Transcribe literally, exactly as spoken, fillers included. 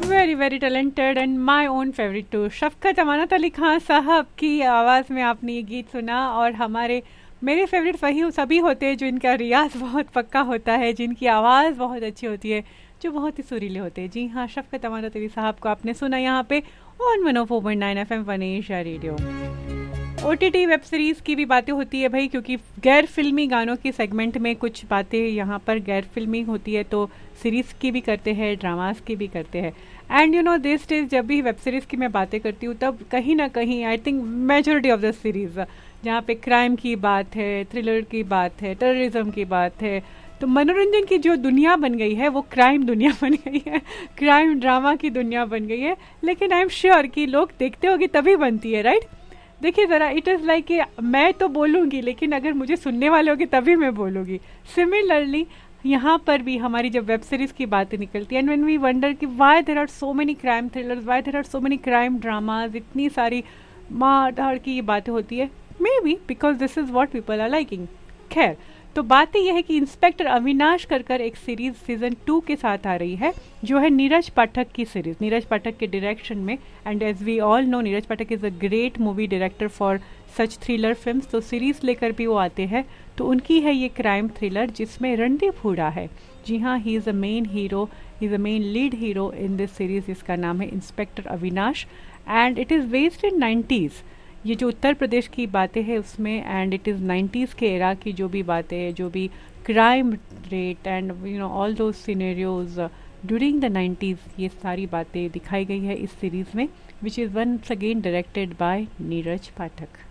Very very talented and my own favourite to शफकत अमानत अली खान साहब की आवाज़ में आपने ये गीत सुना। और हमारे मेरे फेवरेट वही सभी होते हैं जिनका रियाज बहुत पक्का होता है, जिनकी आवाज़ बहुत अच्छी होती है, जो बहुत ही सुरीले होते हैं। जी हाँ, शफकत अमानत अली साहब को आपने सुना यहाँ पे on one O four point nine F M one Asia radio. O T T web series की भी बातें होती है भाई, क्योंकि गैर फिल्मी गानों की सेगमेंट में कुछ बातें यहाँ पर गैर फिल्मी होती है, तो सीरीज़ की भी करते हैं, ड्रामास की भी करते हैं। And you know this days जब भी वेब सीरीज़ की मैं बातें करती हूँ तब कहीं ना कहीं I think majority of the series जहाँ पे क्राइम की बात है, थ्रिलर की बात है, टेररिज्म की बात है, तो मनोरंजन की जो दुनिया बन गई है वो क्राइम दुनिया बन गई है, क्राइम ड्रामा की दुनिया बन गई है। लेकिन आई एम श्योर कि लोग देखते होंगे तभी बनती है, राइट? देखिए ज़रा, इट इज़ लाइक कि मैं तो बोलूँगी लेकिन अगर मुझे सुनने वाले होंगे तभी मैं बोलूँगी। सिमिलरली यहाँ पर भी हमारी जब वेब सीरीज़ की बातें निकलती है एंड व्हेन वी वंडर कि why there are so many crime thrillers, why there are so many crime dramas, इतनी सारी मार धाड़ की ये बातें होती है, may be because this is what people are liking. खैर, तो बात यह है कि इंस्पेक्टर अविनाश कर कर एक सीरीज सीजन टू के साथ आ रही है, जो है नीरज पाठक की सीरीज, नीरज पाठक के डायरेक्शन में। And as we all know Neeraj Pathak is a great movie director for such thriller films, तो सीरीज लेकर भी वो आते हैं। तो उनकी है ये क्राइम थ्रिलर जिसमें रणदीप हुडा है। जी हाँ, he is a main hero, he is a main lead hero in this series. इसका नाम है inspector Avinash and it is based in nineties. ये जो उत्तर प्रदेश की बातें हैं उसमें, एंड इट इज़ नाइन्टीज़ के एरा की जो भी बातें हैं, जो भी crime rate and you know all those scenarios during the nineties, ये सारी बातें दिखाई गई है इस सीरीज़ में, which is once again directed by Neeraj Pathak.